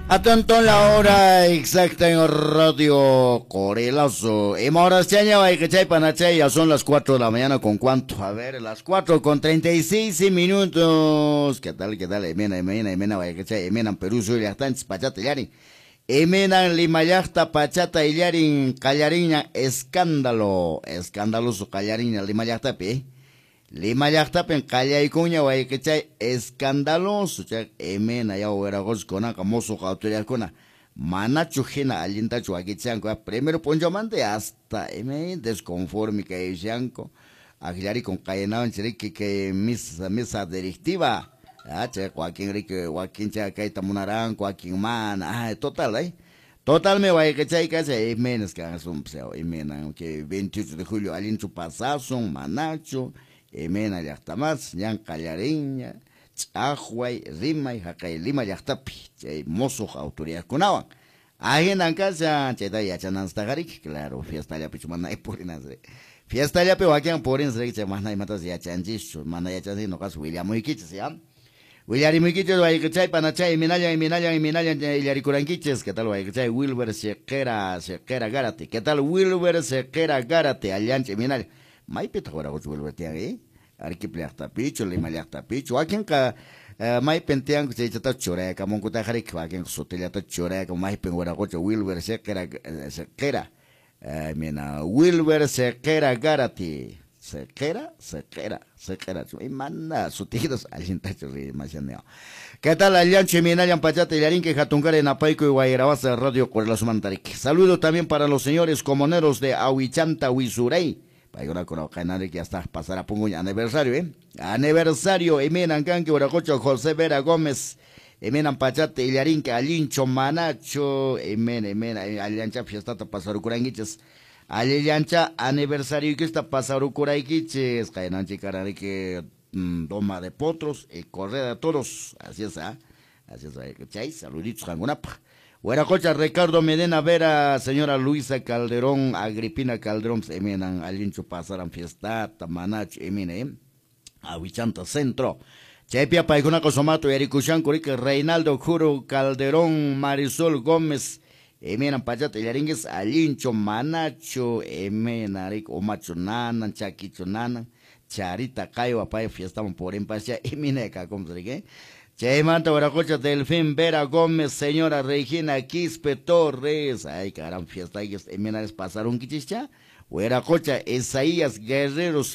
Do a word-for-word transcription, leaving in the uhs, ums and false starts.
Atento la hora exacta en Radio Corelazo. Y ahora ya va que chay panachay, ya son las cuatro de la mañana con cuánto. A ver, las cuatro con treinta y seis minutos. ¿Qué tal, qué tal? Emena, emena, emena, vaya que chay, emenan Perú, soy lactantes, pachata, yarin. Emenan limayachta, pachata, yarin, callariña, escándalo. Escandaloso, callariña, limayachta, pe. Lima llaqtapen qallaykuña waykichay escandaloso chay emena ya hueragoscona camoso autoridadkuna manachu hina allintachu wakichanko primero ponchomante hasta eme desconforme kayushanko aguilari con cayenawan chiriki que misa misa directiva ah chay Joaquín Rique Joaquín chay kaita munaran Joaquín man ah total eh total me waykichay chay emenas que son pseo emena que veintiocho de julio allinchu pasason manachu emena llaqtamas ñan qallariña ch'aqway rimay haqay Lima llaqtapi chay mosuq autoridadkunawan ahinan kasha chayta yachanansaqarik claro fiestallapichu mana ipurinas fiestallapi wakin purinsrik chay mana imatas yachanchischu mana yachansi noqas willamuykichis ya willarimuykichis waykichay panachay iminallan iminallan iminallan illarikurankichis qué tal waykichay Wilber Sequera Sequera Gárate qué tal Wilber Sequera Gárate allancha iminallan Maipita ahora vos vuelve a eh arquipliacta picho lima liacta picho aquien ka mai pentean que se chata chore ka mon kuta hari ka aquien sotelia ta chore ka mai pen ahora gocho Wilber Sequera Sequera mena Wilber Sequera Gárate Sequera Sequera Sequera y manda sutidos alintacho machaneo ¿qué tal allanche minayan pachate yarin que jatungar en apaico y guairabasa radio Corelazo Mantarik? Saludos también para los señores comuneros de Ahuichanta Huizurey. Para con canales que hasta pasar a pongo aniversario, ¿eh? Aniversario, emenan canque, Oracocho, José Vera Gómez, emenan Pachate, Illarinca, Alincho, Manacho, emen, emen, Aliancha, fiesta, pasarucuranguiches, Aliancha, aniversario que está pasarucuranguiches, Cainanchi, Cararique, doma de potros, y correr a todos, así es, ¿ah? Así es, ¿eh? Saluditos, Jangunapa. Hueracocha, Ricardo Medina Vera, señora Luisa Calderón, Agripina Calderón, eminan alincho pasaran fiesta, tamanach, emine, Ahuichanta Centro. Chepia Paiguna Cosomato, Ericushan, Curique, Reinaldo Juro, Calderón, Marisol Gómez, eminan Pachate, Yaringues, alincho, Manacho, emenarik, Omacho Nana, Chaquicho Nana, Charita Cayo, Apay, fiesta por empacia, emineca, ¿cómo se dice? Chaymanta, Hueracocha, Delfín Vera Gómez, señora Regina Quispe Torres. Ay, caramba, fiesta, y emenares pasaron, Quichicha. Hueracocha, Isaías Guerreros.